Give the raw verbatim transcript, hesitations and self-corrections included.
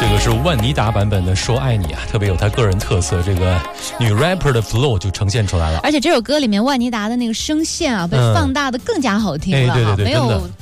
这个是万妮达版本的《说爱你》啊，特别有她个人特色，这个女 rapper 的 flow 就呈现出来了。 而且这首歌里面万妮达的那个声线啊，被放大的更加好听了、 嗯哎、对对对， 没有